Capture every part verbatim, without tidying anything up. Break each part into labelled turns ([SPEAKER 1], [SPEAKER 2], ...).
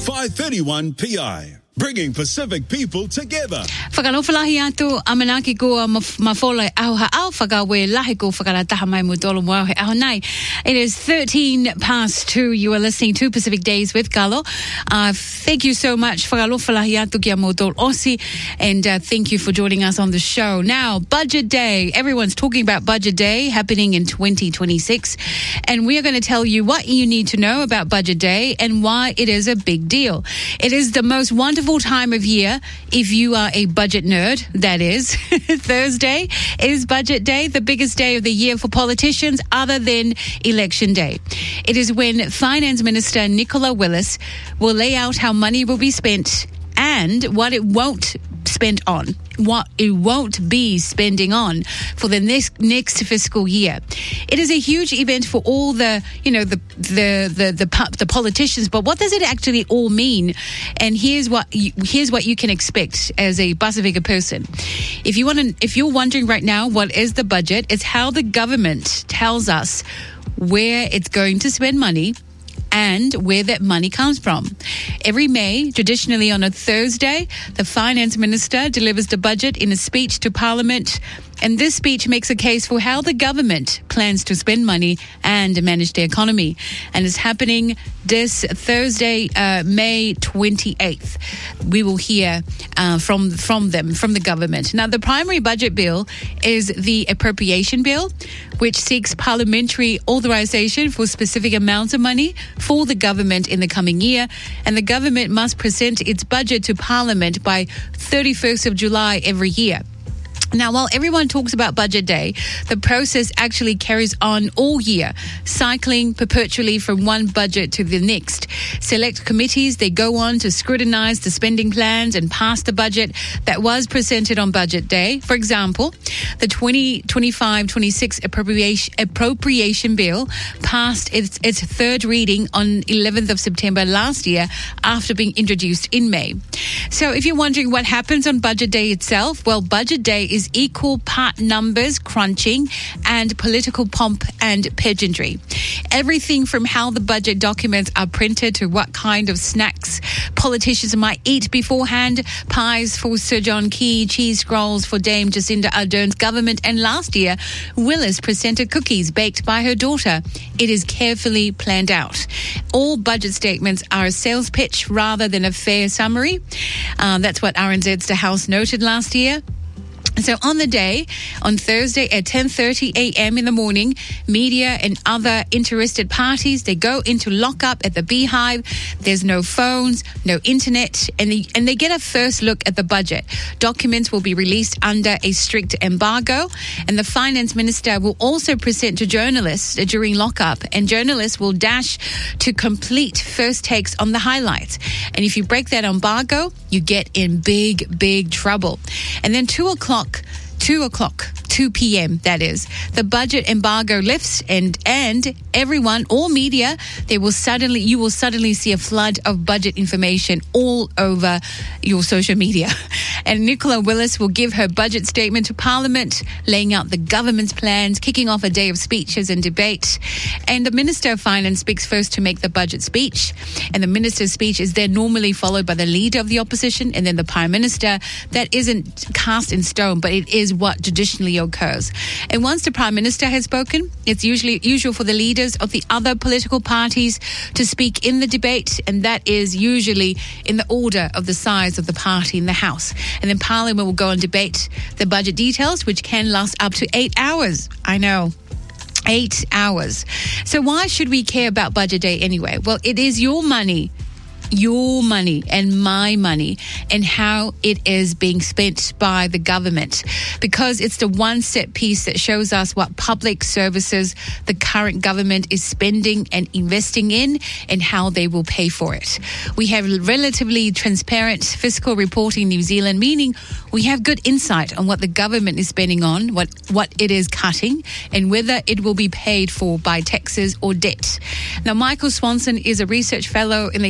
[SPEAKER 1] five thirty-one P I. Bringing Pacific people together.
[SPEAKER 2] Whakalofalahi atu amanaki ko mafola au ha'au whakawe lahi ko whakarataha mai mutolo mua he au nai. It is thirteen past two. You are listening to Pacific Days with Carlo. Uh, thank you so much. Whakalofalahi atu kia motol osi. And uh, thank you for joining us on the show. Now, Budget Day. Everyone's talking about Budget Day happening in twenty twenty-six. And we are going to tell you what you need to know about Budget Day and why it is a big deal. It is the most wonderful time of year if you are a budget nerd, that is. Thursday is Budget Day, the biggest day of the year for politicians other than Election Day. It is when Finance Minister Nicola Willis will lay out how money will be spent and what it won't spend on, what it won't be spending on for the next next fiscal year. It is a huge event for all the, you know, the the the the, the politicians. But what does it actually all mean? And here's what you, here's what you can expect as a Pacifica person. If you want to, if you're wondering right now what is the budget, it's how the government tells us where it's going to spend money and where that money comes from. Every May, traditionally on a Thursday, the Finance Minister delivers the budget in a speech to Parliament, and this speech makes a case for how the government plans to spend money and manage the economy. And it's happening this Thursday, uh, May twenty-eighth. We will hear uh, from from them, from the government. Now, the primary budget bill is the appropriation bill, which seeks parliamentary authorization for specific amounts of money for the government in the coming year. And the government must present its budget to Parliament by thirty-first of July every year. Now, while everyone talks about Budget Day, the process actually carries on all year, cycling perpetually from one budget to the next. Select committees, they go on to scrutinise the spending plans and pass the budget that was presented on Budget Day. For example, the twenty twenty-five twenty-six appropriation, appropriation bill passed its, its third reading on eleventh of September last year after being introduced in May. So if you're wondering what happens on Budget Day itself, well, Budget Day is is equal part numbers crunching and political pomp and pageantry. Everything from how the budget documents are printed to what kind of snacks politicians might eat beforehand, pies for Sir John Key, cheese scrolls for Dame Jacinda Ardern's government, and last year, Willis presented cookies baked by her daughter. It is carefully planned out. All budget statements are a sales pitch rather than a fair summary. Um, that's what R N Z's The House noted last year. So on the day, on Thursday at ten thirty a.m. in the morning, media and other interested parties, they go into lockup at the Beehive. There's no phones, no internet, and they, and they get a first look at the budget. Documents will be released under a strict embargo, and the Finance Minister will also present to journalists during lockup, and journalists will dash to complete first takes on the highlights. And if you break that embargo, you get in big, big trouble. And then two o'clock Two o'clock, two p.m. that is. The budget embargo lifts, and and everyone, all media, they will suddenly, you will suddenly see a flood of budget information all over your social media. And Nicola Willis will give her budget statement to Parliament, laying out the government's plans, kicking off a day of speeches and debate. And the Minister of Finance speaks first to make the budget speech. And the Minister's speech is then normally followed by the Leader of the Opposition and then the Prime Minister. That isn't cast in stone, but it is what traditionally occurs. And once the Prime Minister has spoken, it's usually usual for the leaders of the other political parties to speak in the debate, and that is usually in the order of the size of the party in the House. And then Parliament will go and debate the budget details, which can last up to eight hours. I know. Eight hours. So why should we care about Budget Day anyway? Well, it is your money. Your money and my money and how it is being spent by the government, because it's the one set piece that shows us what public services the current government is spending and investing in and how they will pay for it. We have relatively transparent fiscal reporting in New Zealand, meaning we have good insight on what the government is spending on, what, what it is cutting, and whether it will be paid for by taxes or debt. Now, Michael Swanson is a research fellow in the University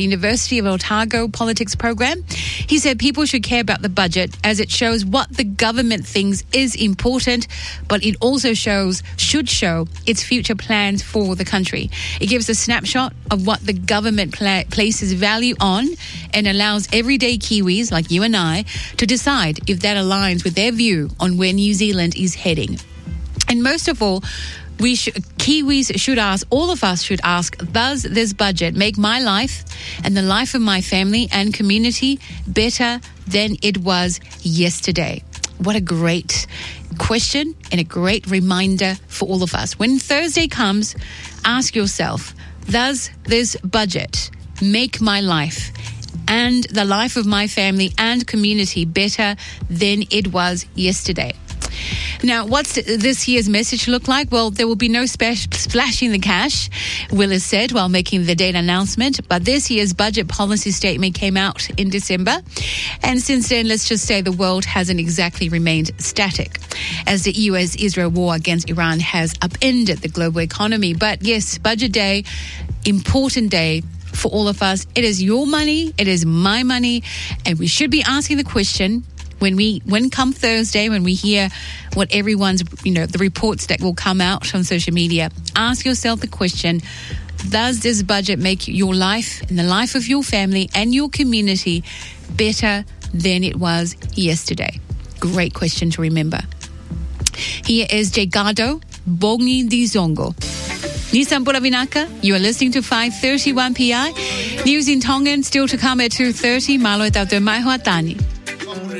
[SPEAKER 2] University of Otago politics program. He said people should care about the budget as it shows what the government thinks is important, but it also shows, should show, its future plans for the country. It gives a snapshot of what the government pla- places value on and allows everyday Kiwis like you and I to decide if that aligns with their view on where New Zealand is heading. And most of all, we sh- Kiwis should ask, all of us should ask, does this budget make my life and the life of my family and community better than it was yesterday? What a great question and a great reminder for all of us. When Thursday comes, ask yourself, does this budget make my life and the life of my family and community better than it was yesterday? Now, what's this year's message look like? Well, there will be no splash, splashing the cash, Willis said while making the date announcement. But this year's budget policy statement came out in December. And since then, let's just say the world hasn't exactly remained static, as the U S Israel war against Iran has upended the global economy. But yes, budget day, important day for all of us. It is your money. It is my money. And we should be asking the question, When we, when come Thursday, when we hear what everyone's, you know, the reports that will come out on social media, ask yourself the question, does this budget make your life and the life of your family and your community better than it was yesterday? Great question to remember. Here is Jegado Bongi di Zongo. Nissan Puravinaka, you are listening to five thirty-one P I. News in Tongan still to come at two thirty. Malo e tau te mai hoa tani.